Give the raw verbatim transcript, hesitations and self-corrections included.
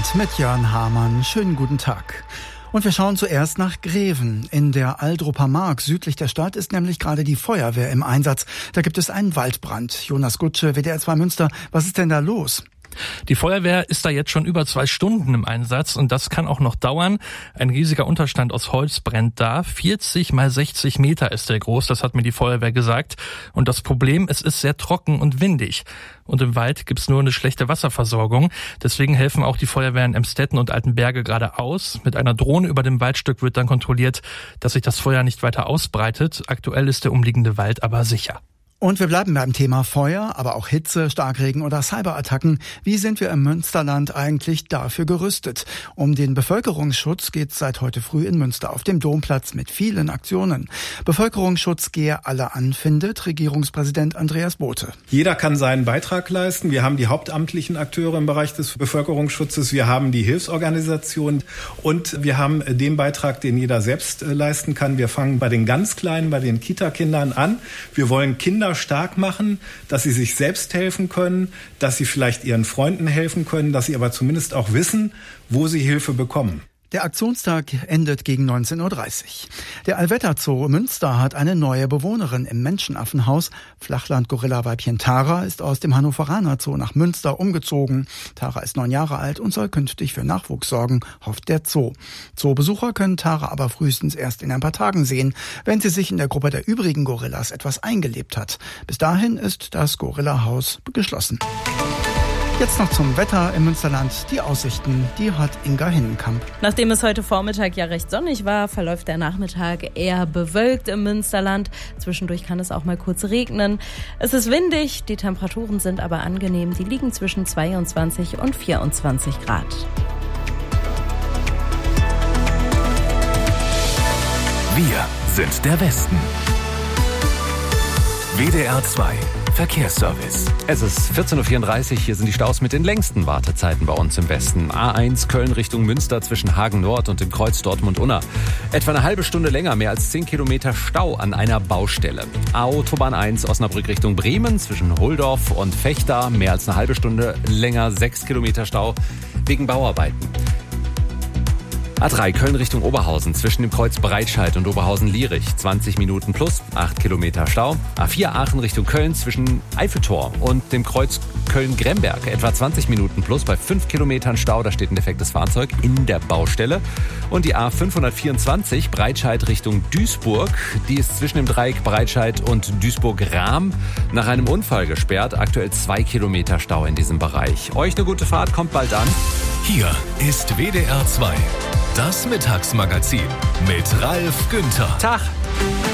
Münsterland mit Jörn Hamann. Schönen guten Tag. Und wir schauen zuerst nach Greven. In der Aldruper Mark südlich der Stadt ist nämlich gerade die Feuerwehr im Einsatz. Da gibt es einen Waldbrand. Jonas Gutsche, W D R zwei Münster. Was ist denn da los? Die Feuerwehr ist da jetzt schon über zwei Stunden im Einsatz und das kann auch noch dauern. Ein riesiger Unterstand aus Holz brennt da. vierzig mal sechzig Meter ist der groß, das hat mir die Feuerwehr gesagt. Und das Problem, es ist sehr trocken und windig. Und im Wald gibt's nur eine schlechte Wasserversorgung. Deswegen helfen auch die Feuerwehren Emstetten und Altenberge gerade aus. Mit einer Drohne über dem Waldstück wird dann kontrolliert, dass sich das Feuer nicht weiter ausbreitet. Aktuell ist der umliegende Wald aber sicher. Und wir bleiben beim Thema Feuer, aber auch Hitze, Starkregen oder Cyberattacken. Wie sind wir im Münsterland eigentlich dafür gerüstet? Um den Bevölkerungsschutz geht es seit heute früh in Münster auf dem Domplatz mit vielen Aktionen. Bevölkerungsschutz gehe alle an, findet Regierungspräsident Andreas Bothe. Jeder kann seinen Beitrag leisten. Wir haben die hauptamtlichen Akteure im Bereich des Bevölkerungsschutzes, wir haben die Hilfsorganisationen und wir haben den Beitrag, den jeder selbst leisten kann. Wir fangen bei den ganz Kleinen, bei den Kita-Kindern an. Wir wollen Kinder stark machen, dass sie sich selbst helfen können, dass sie vielleicht ihren Freunden helfen können, dass sie aber zumindest auch wissen, wo sie Hilfe bekommen. Der Aktionstag endet gegen neunzehn Uhr dreißig. Der Allwetterzoo Münster hat eine neue Bewohnerin im Menschenaffenhaus. Flachland-Gorilla-Weibchen Tara ist aus dem Hannoveraner Zoo nach Münster umgezogen. Tara ist neun Jahre alt und soll künftig für Nachwuchs sorgen, hofft der Zoo. Zoobesucher können Tara aber frühestens erst in ein paar Tagen sehen, wenn sie sich in der Gruppe der übrigen Gorillas etwas eingelebt hat. Bis dahin ist das Gorilla-Haus geschlossen. Jetzt noch zum Wetter im Münsterland. Die Aussichten, die hat Inga Hinnenkamp. Nachdem es heute Vormittag ja recht sonnig war, verläuft der Nachmittag eher bewölkt im Münsterland. Zwischendurch kann es auch mal kurz regnen. Es ist windig, die Temperaturen sind aber angenehm. Die liegen zwischen zweiundzwanzig und vierundzwanzig Grad. Wir sind der Westen. W D R zwei Verkehrsservice. Es ist vierzehn Uhr vierunddreißig, hier sind die Staus mit den längsten Wartezeiten bei uns im Westen. A eins Köln Richtung Münster zwischen Hagen Nord und dem Kreuz Dortmund-Unna. Etwa eine halbe Stunde länger, mehr als zehn Kilometer Stau an einer Baustelle. Autobahn eins Osnabrück Richtung Bremen zwischen Holdorf und Vechta. Mehr als eine halbe Stunde länger, sechs Kilometer Stau wegen Bauarbeiten. A drei Köln Richtung Oberhausen zwischen dem Kreuz Breitscheid und Oberhausen-Lierich. zwanzig Minuten plus, acht Kilometer Stau. A vier Aachen Richtung Köln zwischen Eiffeltor und dem Kreuz Köln-Gremberg. Etwa zwanzig Minuten plus bei fünf Kilometern Stau. Da steht ein defektes Fahrzeug in der Baustelle. Und die A fünfhundertvierundzwanzig Breitscheid Richtung Duisburg. Die ist zwischen dem Dreieck Breitscheid und Duisburg-Rahm nach einem Unfall gesperrt. Aktuell zwei Kilometer Stau in diesem Bereich. Euch eine gute Fahrt, kommt bald an. Hier ist W D R zwei. Das Mittagsmagazin mit Ralf Günther. Tag!